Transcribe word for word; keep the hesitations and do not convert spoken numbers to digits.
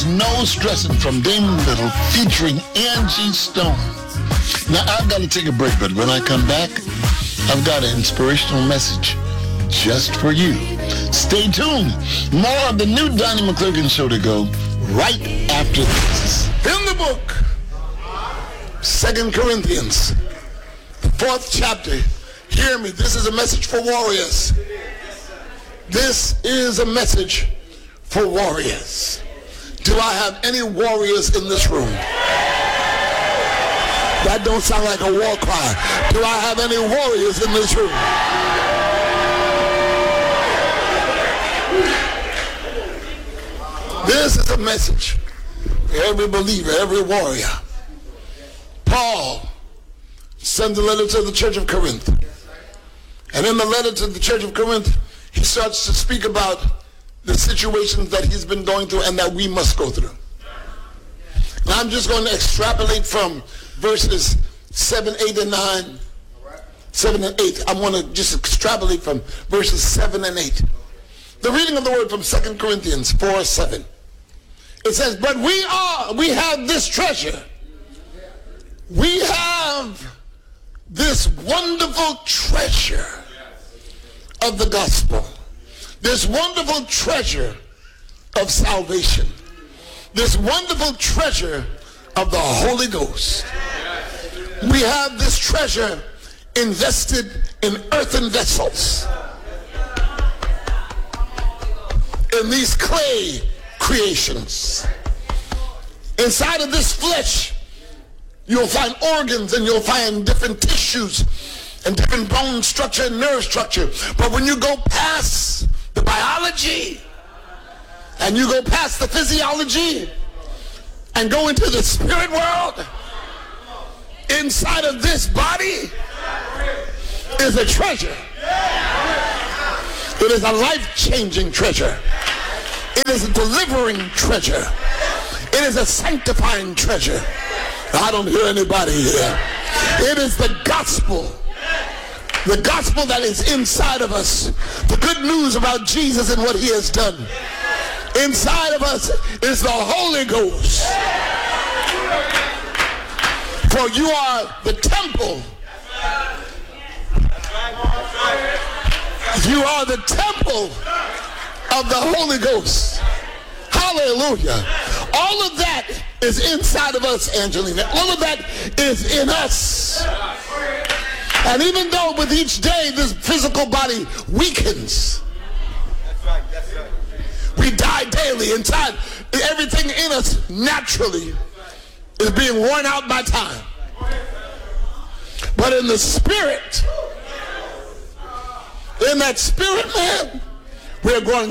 is No Stressing from Damon Little featuring Angie Stone. Now, I've got to take a break, but when I come back, I've got an inspirational message just for you. Stay tuned. More of the new Donnie McClurkin Show to go right after this. In the book, Second Corinthians, the fourth chapter. Hear me. This is a message for warriors. This is a message for warriors. Do I have any warriors in this room? That don't sound like a war cry. Do I have any warriors in this room? This is a message for every believer, every warrior. Paul sends a letter to the church of Corinth. And in the letter to the church of Corinth, he starts to speak about the situations that he's been going through and that we must go through. And I'm just going to extrapolate from verses seven, eight, and nine. seven and eight. I'm going to just extrapolate from verses seven and eight. The reading of the word from Second Corinthians four, seven. It says, but we are, we have this treasure. We have this wonderful treasure of the gospel. This wonderful treasure of salvation. This wonderful treasure of the Holy Ghost. We have this treasure invested in earthen vessels. In these clay creations. Inside of this flesh, you'll find organs and you'll find different tissues and different bone structure and nerve structure. But when you go past the biology and you go past the physiology and go into the spirit world, inside of this body is a treasure. It is a life-changing treasure. It is a delivering treasure. It is a sanctifying treasure. I don't hear anybody here. It is the gospel. The gospel that is inside of us. The good news about Jesus and what he has done. Inside of us is the Holy Ghost. For you are the temple. You are the temple of the Holy Ghost. Hallelujah. All of that is inside of us, Angelina. All of that is in us. And even though with each day this physical body weakens, we die daily. Inside, everything in us naturally is being worn out by time. But in the spirit, in that spirit man, we are growing